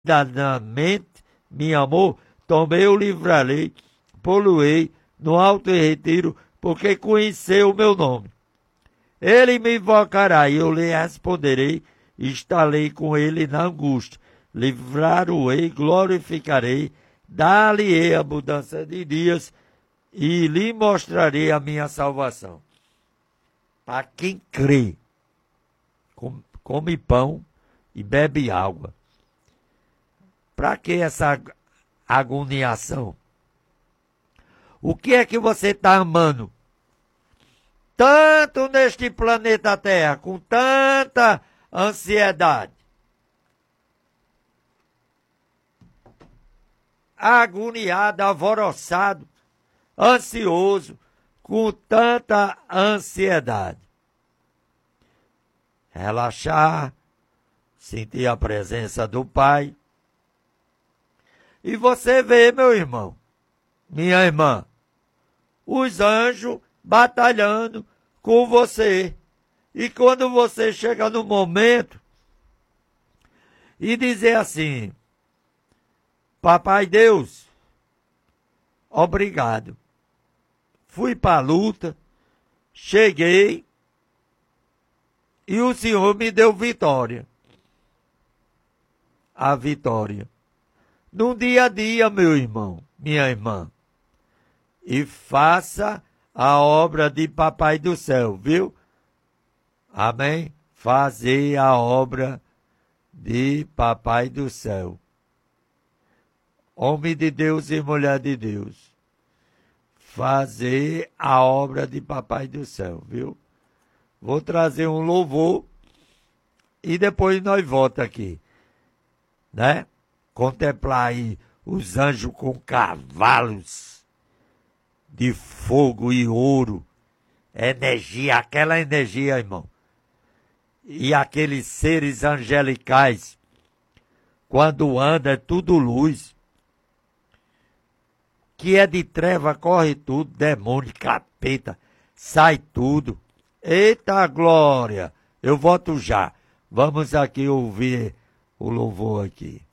verdadeiramente me amou, também o livrarei, poluei no alto retiro, porque conheceu o meu nome. Ele me invocará e eu lhe responderei, e estarei com ele na angústia. Livrar-o-ei, glorificarei, dar-lhe-ei a mudança de dias e lhe mostrarei a minha salvação. Para quem crê, come pão e bebe água. Para que essa agoniação? O que é que você está amando? Tanto neste planeta Terra, com tanta ansiedade. Agoniado, alvoroçado, ansioso, com tanta ansiedade. Relaxar, sentir a presença do Pai. E você vê, meu irmão, minha irmã, os anjos batalhando com você. E quando você chega no momento e dizer assim, Papai Deus, obrigado. Fui para a luta, cheguei e o Senhor me deu vitória. A vitória. No dia a dia, meu irmão, minha irmã. E faça a obra de Papai do Céu, viu? Amém? Fazer a obra de Papai do Céu. Homem de Deus e mulher de Deus. Fazer a obra de Papai do Céu, viu? Vou trazer um louvor e depois nós voltamos aqui, né? Contemplar aí os anjos com cavalos de fogo e ouro, energia, aquela energia, irmão. E aqueles seres angelicais, quando anda é tudo luz, que é de treva corre tudo, demônio, capeta, sai tudo. Eita glória, eu volto já. Vamos aqui ouvir o louvor aqui.